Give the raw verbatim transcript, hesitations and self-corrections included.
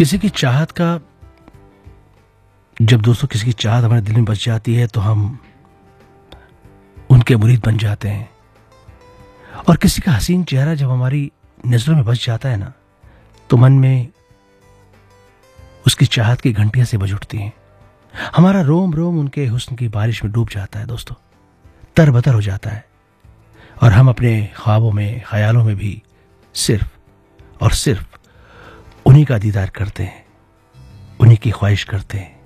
किसी की चाहत का, जब दोस्तों किसी की चाहत हमारे दिल में बस जाती है तो हम उनके मुरीद बन जाते हैं। और किसी का हसीन चेहरा जब हमारी नजरों में बस जाता है ना, तो मन में उसकी चाहत की घंटियां से बज उठती हैं। हमारा रोम रोम उनके हुस्न की बारिश में डूब जाता है दोस्तों, तरबतर हो जाता है। और हम अपने ख्वाबों में, ख्यालों में भी सिर्फ और सिर्फ उन्हीं का दीदार करते हैं, उन्हीं की ख्वाहिश करते हैं।